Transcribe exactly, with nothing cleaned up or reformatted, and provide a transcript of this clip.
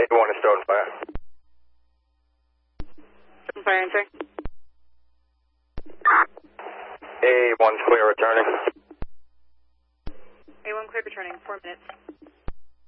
one is Stone Fire. Stone Fire, answer. A one's clear returning. A one clear returning, four minutes.